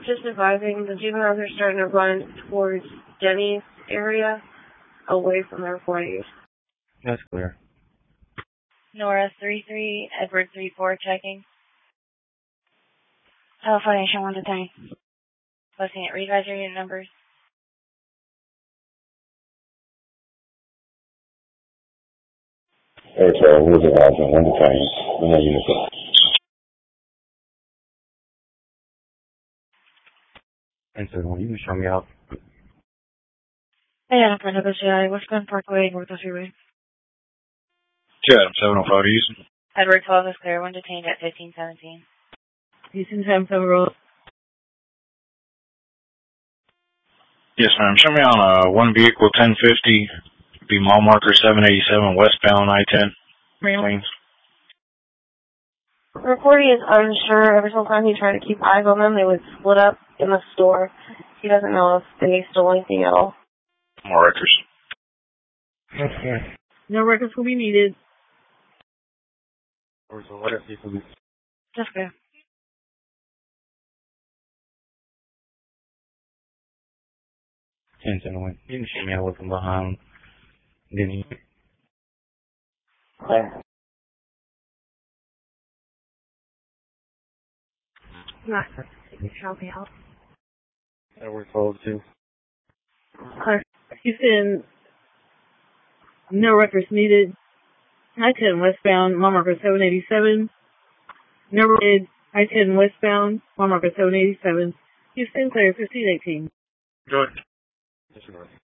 just advising the juveniles are starting to run towards Denny's area, away from their 40s. That's clear. Nora 33, Edward 34, checking. Telephonation 1 to 10. Posting at read advisory unit numbers. Airtel, read advisory 1 to 10. And then unit. And so, you can show me out. Hey, Adam, friend of SCI, Westbound Parkway, North of Freeway. Adam 705 Houston. Edward 12 is clear. One detained at 1517. Houston, 7 Road. Yes, ma'am. Show me on one vehicle 1050, be mile marker 787 westbound I-10. Lanes. Reporting is unsure. Every single time he tried to keep eyes on them, they would split up in the store. He doesn't know if they stole anything at all. More records. Okay. No records will be needed. Or so what if people be... Just go. 10-1. You can show me out with them behind. Then you... Clear. Not help me out. Edward 12 too. Clear. Houston, no records needed. I-10 westbound, mile marker 787. No records. I-10 westbound, mile marker 787. Houston, clear 1518. Good. Yes,